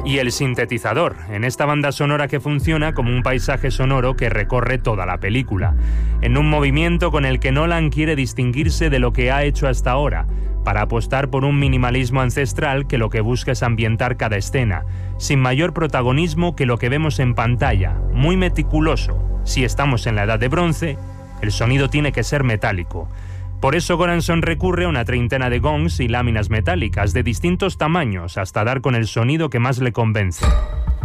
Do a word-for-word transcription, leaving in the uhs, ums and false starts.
Y el sintetizador, en esta banda sonora que funciona como un paisaje sonoro que recorre toda la película, en un movimiento con el que Nolan quiere distinguirse de lo que ha hecho hasta ahora, para apostar por un minimalismo ancestral que lo que busca es ambientar cada escena, sin mayor protagonismo que lo que vemos en pantalla, muy meticuloso. Si estamos en la Edad de Bronce, el sonido tiene que ser metálico. Por eso Goranson recurre a una treintena de gongs y láminas metálicas de distintos tamaños hasta dar con el sonido que más le convence.